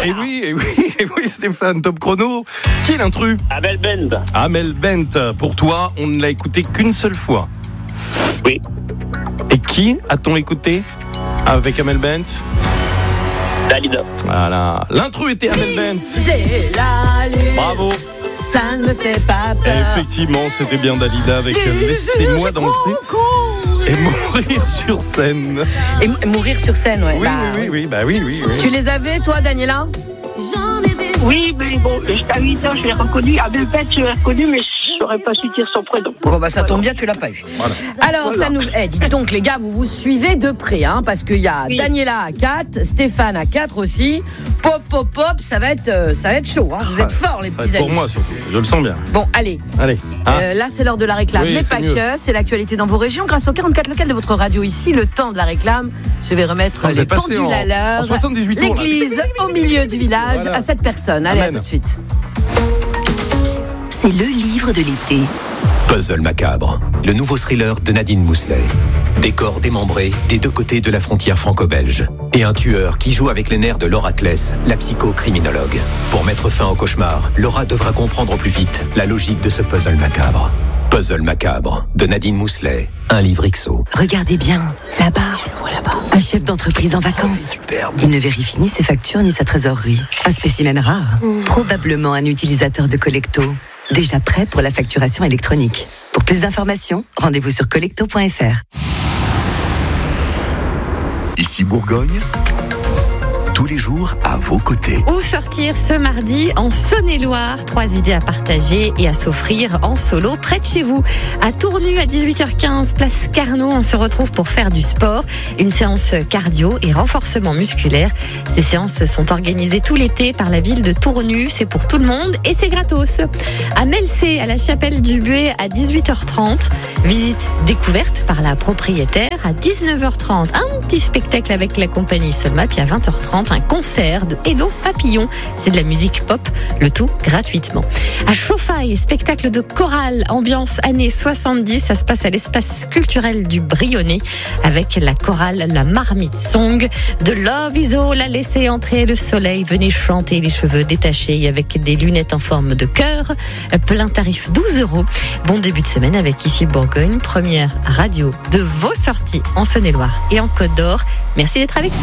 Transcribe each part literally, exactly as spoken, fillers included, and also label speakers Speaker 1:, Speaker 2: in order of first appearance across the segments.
Speaker 1: Et oui, et oui, et oui, Stéphane, top chrono. Qui est l'intrus?
Speaker 2: Amel Bent.
Speaker 1: Amel Bent. Pour toi, on ne l'a écouté qu'une seule fois.
Speaker 2: Oui.
Speaker 1: Et qui a-t-on écouté avec Amel Bent?
Speaker 2: Dalida.
Speaker 1: Voilà. L'intrus était Amel Bent.
Speaker 3: C'est la lune.
Speaker 1: Bravo.
Speaker 3: Ça ne me fait pas peur.
Speaker 1: Et effectivement, c'était bien Dalida avec Laissez-moi danser et mourir sur scène.
Speaker 3: Et m- mourir sur scène, ouais.
Speaker 1: Oui,
Speaker 3: bah,
Speaker 1: oui, oui, oui, bah oui, oui, oui.
Speaker 3: Tu les avais, toi, Daniela?
Speaker 4: Oui, mais bon, j'étais à huit ans, je l'ai reconnu. Abel Bent, je l'ai reconnu, mais je ne saurais pas su dire son prénom.
Speaker 3: Bon, bah ça tombe bien, tu l'as pas eu.
Speaker 1: Voilà.
Speaker 3: Alors, ça nous. Eh, dites donc, les gars, vous vous suivez de près, hein, parce qu'il y a
Speaker 4: Oui.
Speaker 3: Daniela à quatre, Stéphane à quatre aussi. Pop, pop, pop, ça va être, euh, ça va être chaud, hein. Vous êtes forts, les
Speaker 1: Ça va
Speaker 3: petits
Speaker 1: être pour
Speaker 3: amis.
Speaker 1: moi surtout, je le sens bien.
Speaker 3: Bon, allez.
Speaker 1: Allez. Hein.
Speaker 3: Euh, là, c'est l'heure de la réclame,
Speaker 1: Oui,
Speaker 3: mais
Speaker 1: c'est
Speaker 3: pas
Speaker 1: mieux.
Speaker 3: que. C'est l'actualité dans vos régions. Grâce au quarante-quatre local de votre radio ici, le temps de la réclame. Je vais remettre
Speaker 1: Ah, vous
Speaker 3: les
Speaker 1: êtes passé
Speaker 3: pendules
Speaker 1: en-
Speaker 3: à l'heure.
Speaker 1: en soixante-dix-huit tours, là.
Speaker 3: L'église au milieu du village
Speaker 1: Voilà.
Speaker 3: à cette personne. Allez,
Speaker 1: Amen.
Speaker 3: à tout de suite.
Speaker 5: C'est le livre de l'été.
Speaker 6: Puzzle macabre, le nouveau thriller de Nadine Mousselet. Des corps démembrés des deux côtés de la frontière franco-belge. Et un tueur qui joue avec les nerfs de Laura Kless, la psychocriminologue. Pour mettre fin au cauchemar, Laura devra comprendre au plus vite la logique de ce puzzle macabre. Puzzle macabre, de Nadine Mousselet, un livre X O.
Speaker 5: Regardez bien, là-bas. Je le vois là-bas. Un chef d'entreprise en vacances. Il ne vérifie ni ses factures ni sa trésorerie. Un spécimen rare. Probablement un utilisateur de Collecto. Déjà prêt pour la facturation électronique. Pour plus d'informations, rendez-vous sur collecto point f r.
Speaker 7: Ici Bourgogne, tous les jours à vos côtés.
Speaker 8: Où sortir ce mardi en Saône-et-Loire? Trois idées à partager et à s'offrir en solo près de chez vous. À Tournu, à dix-huit heures quinze, place Carnot, on se retrouve pour faire du sport. Une séance cardio et renforcement musculaire. Ces séances sont organisées tout l'été par la ville de Tournu. C'est pour tout le monde et c'est gratos. À Melcé, à la chapelle du Buet, à dix-huit heures trente. Visite découverte par la propriétaire. À dix-neuf heures trente, un petit spectacle avec la compagnie Solma. Puis à vingt heures trente, un concert de Hello Papillon. C'est de la musique pop, le tout gratuitement. À Chauffaille, spectacle de chorale, ambiance années soixante-dix. Ça se passe à l'espace culturel du Brionnais avec la chorale La Marmite Song. De Love is All à laisser entrer le soleil. Venez chanter les cheveux détachés avec des lunettes en forme de cœur. Plein tarif douze euros. Bon début de semaine avec Ici Bourgogne, première radio de vos sorties en Saône-et-Loire et en Côte d'Or. Merci d'être avec nous.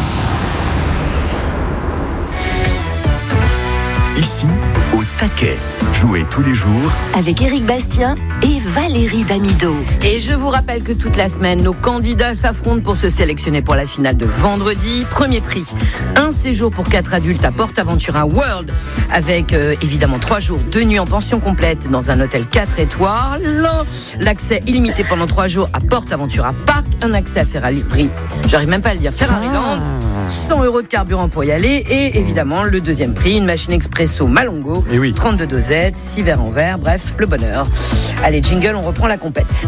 Speaker 7: Ici, au taquet. Jouez tous les jours.
Speaker 5: Avec Éric Bastien et Valérie Damido.
Speaker 3: Et je vous rappelle que toute la semaine, nos candidats s'affrontent pour se sélectionner pour la finale de vendredi. Premier prix, un séjour pour quatre adultes à PortAventura World, avec euh, évidemment trois jours, deux nuits en pension complète dans un hôtel quatre étoiles, l'accès illimité pendant trois jours à PortAventura Park, un accès à Ferrari, j'arrive même pas à le dire, Ferrari Land, cent euros de carburant pour y aller, et évidemment le deuxième prix, une machine expresso Malongo,
Speaker 1: Et oui.
Speaker 3: trente-deux dosettes, six verres en verre, bref, le bonheur. Allez, jingle, on reprend la compète.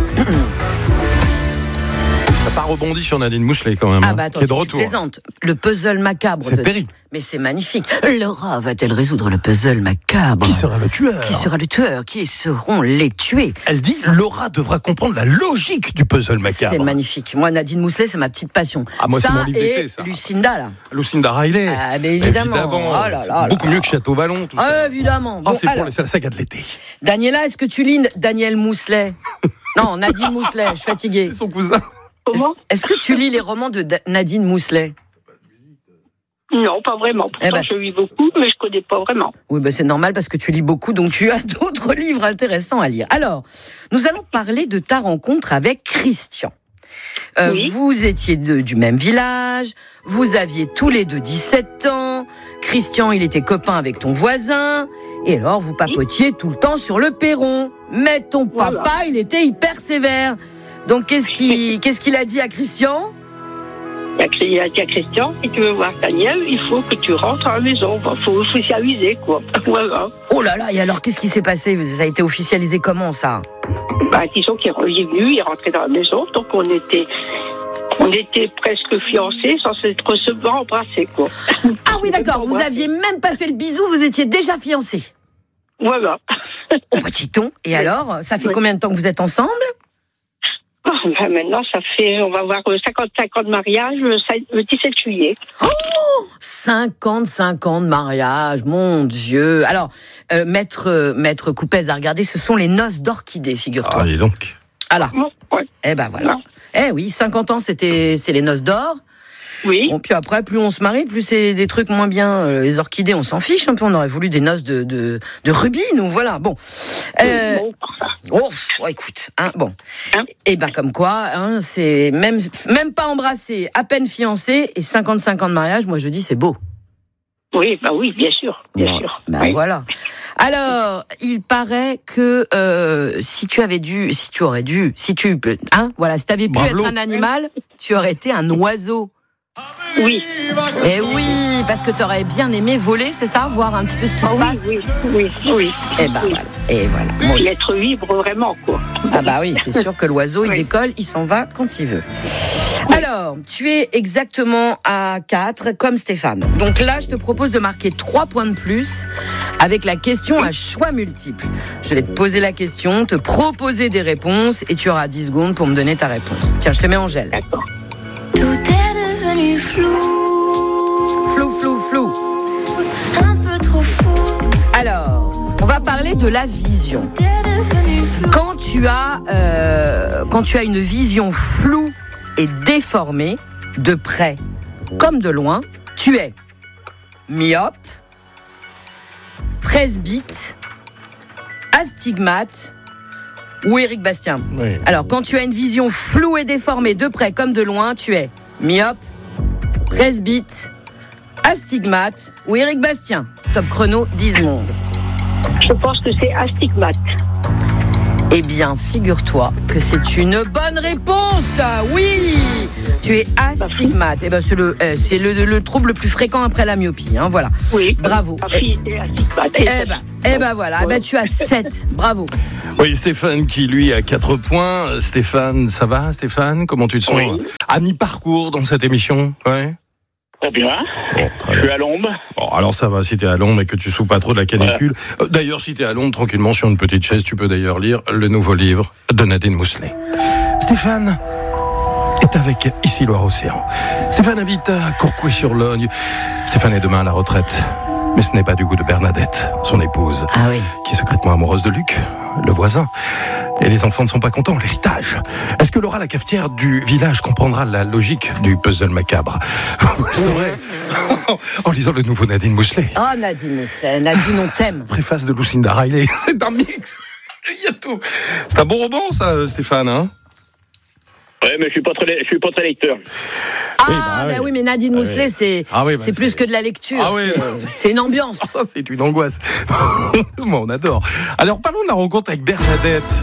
Speaker 1: Ça n'a pas rebondi sur Nadine Mousselet quand même,
Speaker 3: Ah
Speaker 1: hein,
Speaker 3: bah attends,
Speaker 1: qui est de
Speaker 3: tu
Speaker 1: retour.
Speaker 3: plaisantes. Le puzzle macabre.
Speaker 1: C'est
Speaker 3: de...
Speaker 1: terrible.
Speaker 3: Mais c'est magnifique. Laura va-t-elle résoudre le puzzle macabre?
Speaker 1: Qui sera le tueur?
Speaker 3: Qui sera le tueur? Qui seront les tués?
Speaker 1: Elle dit Laura devra comprendre la logique du puzzle macabre.
Speaker 3: C'est magnifique. Moi, Nadine Mousselet, c'est ma petite passion.
Speaker 1: Ah, moi, c'est
Speaker 3: ça
Speaker 1: mon livre d'été,
Speaker 3: et
Speaker 1: ça.
Speaker 3: Lucinda, là.
Speaker 1: Lucinda Riley.
Speaker 3: Ah, mais évidemment. Oh là là
Speaker 1: C'est
Speaker 3: là
Speaker 1: beaucoup
Speaker 3: là.
Speaker 1: mieux que Château Vallon, tout ça.
Speaker 3: Ah, évidemment.
Speaker 1: Ah,
Speaker 3: Bon,
Speaker 1: c'est, pour
Speaker 3: alors,
Speaker 1: les- c'est la saga de l'été.
Speaker 3: Daniela, est-ce que tu lis Daniel Mousselet? Non, Nadine Mousselet, je suis fatiguée.
Speaker 1: C'est son cousin.
Speaker 4: Comment?
Speaker 3: Est-ce que tu lis les romans de Da- Nadine Mousselet?
Speaker 4: Non, pas vraiment. Pourtant,
Speaker 3: Eh ben.
Speaker 4: je lis beaucoup, mais je connais pas vraiment.
Speaker 3: Oui, ben c'est normal parce que tu lis beaucoup, donc tu as d'autres livres intéressants à lire. Alors, nous allons parler de ta rencontre avec Christian. Euh,
Speaker 4: Oui.
Speaker 3: Vous étiez de- du même village, vous aviez tous les deux dix-sept ans, Christian, il était copain avec ton voisin, et alors vous papotiez tout le temps sur le perron. Mais ton
Speaker 4: Voilà.
Speaker 3: papa, il était hyper sévère. Donc, qu'est-ce qu'il, qu'est-ce qu'il a dit à Christian?
Speaker 4: Il a dit à Christian, si tu veux voir Daniel, il faut que tu rentres à la maison. Il faut officialiser, quoi. Voilà.
Speaker 3: Oh là là, et alors qu'est-ce qui s'est passé? Ça a été officialisé comment, ça?
Speaker 4: Bah, disons qu'il est venu, il est rentré dans la maison, donc on était, on était presque fiancés sans s'être recevoir embrassés, quoi.
Speaker 3: Ah oui, d'accord, vous aviez même pas fait le bisou, vous étiez déjà fiancés.
Speaker 4: Voilà.
Speaker 3: Au petit ton. Et
Speaker 4: Oui.
Speaker 3: alors, ça fait
Speaker 4: Oui.
Speaker 3: combien de temps que vous êtes ensemble?
Speaker 4: Ah, ben maintenant, ça fait, on va avoir cinquante-cinq ans de mariage le dix-sept juillet.
Speaker 3: Oh, cinquante-cinq ans de mariage, mon Dieu. Alors, euh, maître, maître Coupez a regardé, ce sont les noces d'orchidée, figure-toi.
Speaker 1: Allez donc.
Speaker 3: Voilà.
Speaker 4: Ouais.
Speaker 3: Eh ben voilà. Eh oui, cinquante ans, c'était, c'est les noces d'or.
Speaker 4: Oui.
Speaker 3: Bon, puis après, plus on se marie, plus c'est des trucs moins bien. Euh, les orchidées, on s'en fiche un peu. On aurait voulu des noces de, de, de rubis, nous, voilà. Bon. Euh, oh, oh, écoute, hein, bon.
Speaker 4: Hein
Speaker 3: Et ben comme quoi, hein, c'est même, même pas embrassé, à peine fiancé, et cinquante-cinq ans de mariage, moi je dis c'est beau.
Speaker 4: Oui, bah oui, bien sûr, bien
Speaker 3: Bon,
Speaker 4: sûr.
Speaker 3: ben
Speaker 4: Oui.
Speaker 3: voilà. Alors, il paraît que euh, si tu avais dû, si tu aurais dû, si tu, hein, voilà, si t'avais pu
Speaker 1: Bravo.
Speaker 3: être un animal, tu aurais été un oiseau.
Speaker 4: Oui.
Speaker 3: Et oui, parce que t'aurais bien aimé voler, c'est ça, voir un petit peu ce qui
Speaker 4: Ah
Speaker 3: se
Speaker 4: oui,
Speaker 3: passe.
Speaker 4: oui, oui, oui.
Speaker 3: Et ben
Speaker 4: Oui.
Speaker 3: voilà. Et voilà. Moi
Speaker 4: Et
Speaker 3: aussi.
Speaker 4: être libre vraiment, quoi.
Speaker 3: Ah bah oui, c'est sûr que l'oiseau, il
Speaker 4: Oui.
Speaker 3: décolle, il s'en va quand il veut. Alors, tu es exactement à quatre, comme Stéphane. Donc là, je te propose de marquer trois points de plus avec la question à choix multiples. Je vais te poser la question, te proposer des réponses et tu auras dix secondes pour me donner ta réponse. Tiens, je te mets Angèle.
Speaker 4: D'accord.
Speaker 9: Tout est devenu flou,
Speaker 3: Flou, flou, flou.
Speaker 9: un peu trop fou.
Speaker 3: Alors, on va parler de la vision.
Speaker 9: Tout est devenu flou.
Speaker 3: Quand tu as, euh, quand tu as une vision floue et déformée, de près comme de loin, tu es myope, presbyte, astigmate ou Éric Bastien.
Speaker 1: Oui.
Speaker 3: Alors, quand tu as une vision floue et déformée, de près comme de loin, tu es myope, presbyte, astigmate ou Éric Bastien. Top chrono, dix secondes.
Speaker 4: Je pense que c'est astigmate.
Speaker 3: Eh bien, figure-toi que c'est une bonne réponse. Oui, tu es astigmate. Eh ben, c'est le, euh, c'est le, le trouble le plus fréquent après la myopie. Hein, voilà.
Speaker 4: Oui.
Speaker 3: Bravo.
Speaker 4: Ma fille était astigmate.
Speaker 3: Eh ben, eh ben voilà. Eh ben, tu as sept. Bravo.
Speaker 1: Oui, Stéphane qui, lui, a quatre points. Stéphane, ça va, Stéphane? Comment tu te sens?
Speaker 2: Oui.
Speaker 1: À mi-parcours dans cette émission? Ouais.
Speaker 2: Très bien.
Speaker 1: Bon, très
Speaker 2: Je
Speaker 1: bien.
Speaker 2: suis à l'ombre.
Speaker 1: Bon, alors ça va, si t'es à Londres et que tu souffres pas trop de la canicule. Euh, D'ailleurs, si t'es à Londres, tranquillement, sur une petite chaise, tu peux d'ailleurs lire le nouveau livre de Nadine Mousselet. Stéphane est avec Ici Loire-Océan. Stéphane habite à Courcouet-sur-Logne. Stéphane est demain à la retraite. Mais ce n'est pas du goût de Bernadette, son épouse,
Speaker 3: Ah oui.
Speaker 1: qui est secrètement amoureuse de Luc, le voisin. Et les enfants ne sont pas contents, l'héritage. Est-ce que Laura, la cafetière du village, comprendra la logique du puzzle macabre? Vous le saurez en lisant le nouveau Nadine Mousselet.
Speaker 3: Oh, Nadine Mousselet. Nadine, on t'aime.
Speaker 1: Préface de Lucinda Riley. C'est un mix. Il y a tout. C'est un bon roman, ça, Stéphane, hein?
Speaker 2: Ouais, mais je suis pas très, je suis pas très lecteur.
Speaker 3: Ah,
Speaker 1: Oui,
Speaker 3: bah,
Speaker 1: bah oui.
Speaker 3: oui, mais Nadine
Speaker 1: Ah
Speaker 3: Mousselet,
Speaker 1: oui.
Speaker 3: c'est,
Speaker 1: Ah oui, bah,
Speaker 3: c'est plus
Speaker 1: c'est-
Speaker 3: que de la lecture.
Speaker 1: Ah oui,
Speaker 3: c'est,
Speaker 1: bah,
Speaker 3: c'est une ambiance.
Speaker 1: Ça, c'est une angoisse. Moi, on adore. Alors, parlons de la rencontre avec Bernadette.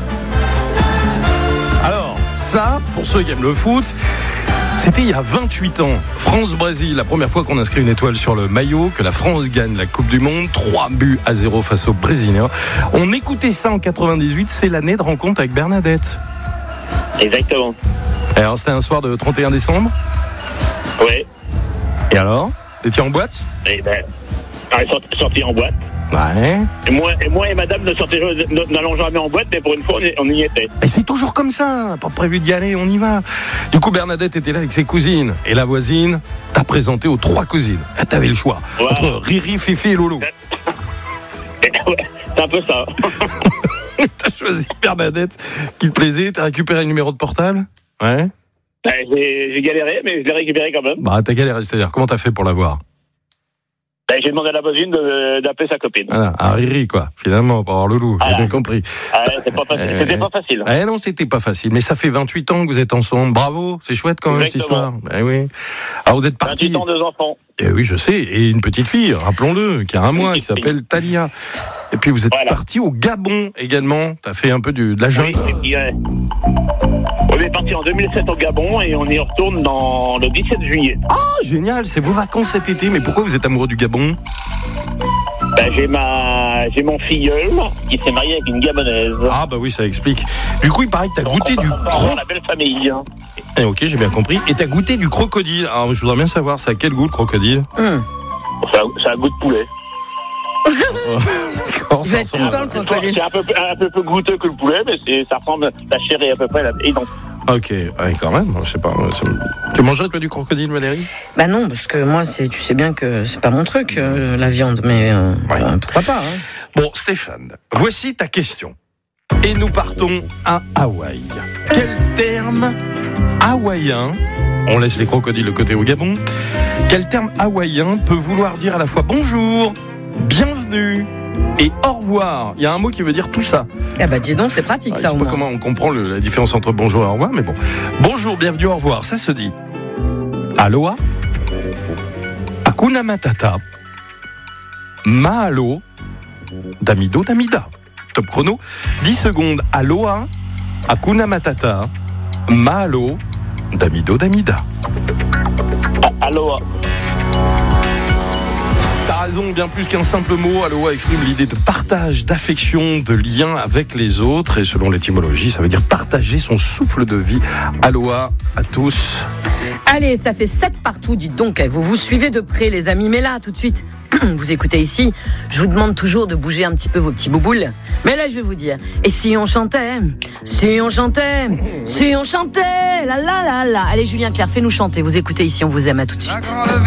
Speaker 1: Alors, ça, pour ceux qui aiment le foot, c'était il y a vingt-huit ans. France-Brésil, la première fois qu'on inscrit une étoile sur le maillot, que la France gagne la Coupe du Monde, trois buts à zéro face aux Brésiliens. On écoutait ça en quatre-vingt-dix-huit, c'est l'année de rencontre avec Bernadette.
Speaker 2: Exactement.
Speaker 1: Alors, c'était un soir de trente et un décembre.
Speaker 2: Ouais.
Speaker 1: Et alors, t'étais en boîte?
Speaker 2: Et ben, on est sorti, sorti en boîte.
Speaker 1: Ouais.
Speaker 2: Et moi, et moi et madame ne sortions- ne- n'allons jamais en boîte, mais pour une fois, on y, on y était.
Speaker 1: Et c'est toujours comme ça, pas prévu d'y aller, on y va. Du coup, Bernadette était là avec ses cousines. Et la voisine t'a présenté aux trois cousines. Et t'avais le choix
Speaker 2: Voilà.
Speaker 1: entre Riri, Fifi et Loulou.
Speaker 2: Et ouais, c'est un peu ça.
Speaker 1: T'as choisi Bernadette qui te plaisait, t'as récupéré le numéro de portable? Ouais.
Speaker 2: Ouais, j'ai, j'ai galéré, mais je l'ai récupéré quand même.
Speaker 1: Bah, t'as galéré, c'est-à-dire, comment t'as fait pour l'avoir?
Speaker 2: Ben, j'ai demandé à la voisine de, d'appeler sa copine.
Speaker 1: Voilà, à Riri, quoi, finalement, pour avoir Loulou, j'ai
Speaker 2: Voilà.
Speaker 1: bien compris.
Speaker 2: Ah ouais, c'est pas facile.
Speaker 1: Euh,
Speaker 2: C'était pas facile.
Speaker 1: Eh non, c'était pas facile, mais ça fait vingt-huit ans que vous êtes ensemble. Bravo, c'est chouette quand même, cette
Speaker 2: Exactement.
Speaker 1: histoire. Eh oui. Alors, vous êtes partis.
Speaker 2: vingt-huit ans, deux enfants.
Speaker 1: Eh oui, je sais, et une petite fille, rappelons-le, qui a un mois, qui s'appelle Talia. Et puis vous êtes
Speaker 2: Voilà.
Speaker 1: parti au Gabon également. T'as fait un peu du, de la jungle.
Speaker 2: Oui, et puis, euh, on est parti en deux mille sept au Gabon et on y retourne dans le dix-sept juillet.
Speaker 1: Oh, génial, c'est vos vacances cet été. Mais pourquoi vous êêtes amoureux du Gabon?
Speaker 2: Ben, j'ai ma, j'ai mon filleul qui s'est marié avec une Gabonaise.
Speaker 1: Ah bah oui, ça explique. Du coup, il paraît que t'as
Speaker 2: Donc,
Speaker 1: goûté
Speaker 2: on
Speaker 1: du
Speaker 2: part- on part
Speaker 1: cro...
Speaker 2: dans la belle famille. hein.
Speaker 1: Eh, ok, j'ai bien compris. Et t'as goûté du crocodile. Alors, je voudrais bien savoir, ça a quel goût le crocodile?
Speaker 3: Hum.
Speaker 2: Ça, ça a un goût de poulet.
Speaker 1: D'accord,
Speaker 3: Vous
Speaker 1: ça
Speaker 3: êtes
Speaker 1: ressemble à-
Speaker 3: content, le crocodile?
Speaker 2: C'est un peu, un peu peu goûteux que le poulet, mais c'est, ça ressemble, la chair est à peu près la, identique.
Speaker 1: Ok, ouais, quand même, je sais pas. Ça me- Tu mangerais toi du crocodile, Valérie?
Speaker 3: Bah non, parce que moi, c'est, tu sais bien que c'est pas mon truc, euh, la viande, mais euh,
Speaker 1: Ouais.
Speaker 3: euh, pourquoi pas, hein.
Speaker 1: Bon, Stéphane, voici ta question. Et nous partons à Hawaï. Quel terme hawaïen, on laisse les crocodiles de côté au Gabon, quel terme hawaïen peut vouloir dire à la fois bonjour, bienvenue et au revoir? Il y a un mot qui veut dire tout ça.
Speaker 3: Ah bah dis donc, c'est pratique
Speaker 1: Ah,
Speaker 3: ça
Speaker 1: je
Speaker 3: au
Speaker 1: sais pas
Speaker 3: moins.
Speaker 1: comment on comprend le- la différence entre bonjour et au revoir, mais bon. Bonjour, bienvenue, au revoir, ça se dit Aloha, Hakuna Matata, Mahalo, Damido Damida. Top chrono, dix secondes. Aloha, Hakuna Matata, Mahalo, Damido Damida.
Speaker 2: Aloha.
Speaker 1: T'as raison, bien plus qu'un simple mot. Aloha exprime l'idée de partage, d'affection, de lien avec les autres. Et selon l'étymologie, ça veut dire partager son souffle de vie. Aloha à tous.
Speaker 3: Allez, ça fait sept partout, dites donc. Vous vous suivez de près, les amis. Mais là, tout de suite, vous écoutez ici, je vous demande toujours de bouger un petit peu vos petits bouboules. Mais là, je vais vous dire, et si on chantait, si on chantait, si on chantait, la la la la. Allez, Julien Clerc, fais-nous chanter. Vous écoutez ici, on vous aime, à tout de suite.